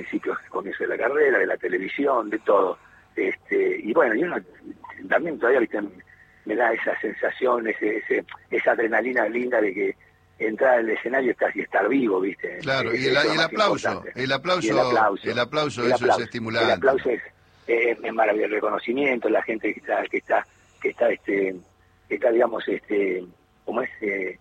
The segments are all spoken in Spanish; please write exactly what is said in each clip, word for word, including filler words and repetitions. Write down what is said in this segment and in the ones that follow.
principios, comienzo de la carrera, de la televisión, de todo. Este, y bueno, y uno también todavía, viste, me da esa sensación, ese, ese, esa adrenalina linda de que entrar al escenario estás y estar vivo, viste. Claro, es, y el, y el aplauso, el aplauso, el aplauso, el aplauso, el eso aplauso, es estimulante. El aplauso es, es, es maravilloso, el reconocimiento, la gente que está, que está, que está, este, que está, digamos, este, como es, eh,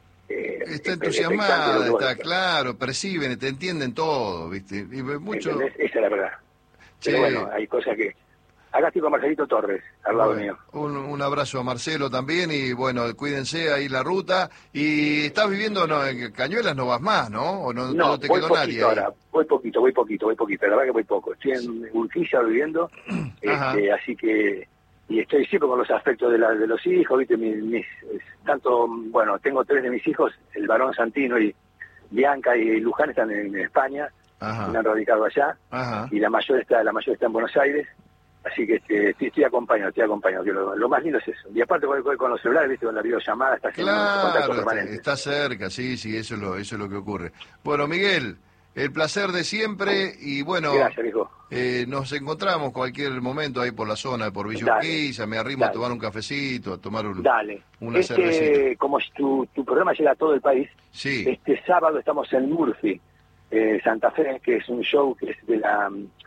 eh, está entusiasmada, está claro, perciben, te entienden todo, viste, y mucho. ¿Entendés? Esa es la verdad. Sí. Pero bueno, hay cosas que... Acá estoy con Marcelito Torres, al lado bueno, mío. Un, un abrazo a Marcelo también y bueno, cuídense ahí la ruta. Y estás viviendo, no, en Cañuelas no vas más, ¿no? ¿O no, no, no te voy quedó poquito nadie ahora, ahí? voy poquito, voy poquito, voy poquito, la verdad que voy poco. Estoy en Urquiza viviendo, este, así que... Y estoy siempre con los aspectos de, la, de los hijos, ¿viste? Mis, mis, tanto, bueno, tengo tres de mis hijos, el varón Santino y Bianca y Luján están en España, Ajá. me han radicado allá, Ajá. y la mayor está la mayor está en Buenos Aires. Así que este, estoy, estoy acompañado, estoy acompañado. Que lo, lo más lindo es eso. Y aparte con, con los celulares, viste, con la videollamada, está haciendo claro, contacto permanente. Está cerca, sí, sí, eso es lo, eso es lo que ocurre. Bueno, Miguel, el placer de siempre y bueno, gracias, hijo. Eh, nos encontramos cualquier momento ahí por la zona, por Villa Urquiza, me arrimo dale. a tomar un cafecito, a tomar un, dale. una este, cervecita. Como tu, tu programa llega a todo el país, sí. este sábado estamos en Murphy, eh, Santa Fe, que es un show que es de la...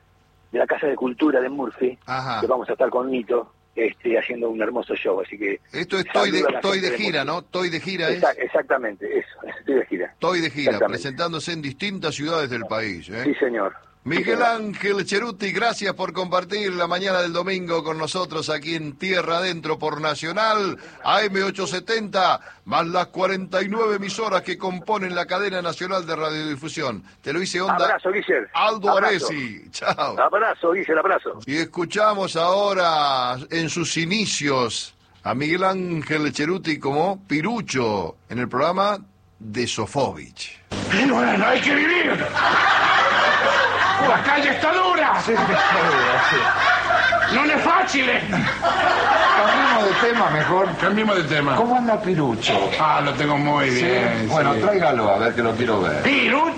de la Casa de Cultura de Murphy, Ajá. que vamos a estar con Nito, este, haciendo un hermoso show, así que... Esto es Estoy de, estoy de gira, de ¿no? Estoy de gira, Exact, es... Exactamente, eso, estoy de gira. Estoy de gira, presentándose en distintas ciudades del país, ¿eh? Sí, señor. Miguel Ángel Cheruti, gracias por compartir la mañana del domingo con nosotros aquí en Tierra Adentro por Nacional, A M ochocientos setenta, más las cuarenta y nueve emisoras que componen la cadena nacional de radiodifusión. Te lo hice onda. Abrazo, Guiller. Aldo Abrazo. Aresi. Chao. Abrazo, Guiller, abrazo. Y escuchamos ahora en sus inicios a Miguel Ángel Cheruti como Pirucho en el programa de Sofovich. Y bueno, hay que vivir. La calle está dura. Sí, está dura, sí. No es fácil. Cambiemos de tema mejor. Cambiemos de tema. ¿Cómo anda Pirucho? Ah, lo tengo muy ¿Sí? bien. Bueno, sí. tráigalo a ver que lo quiero ver. Pirucho.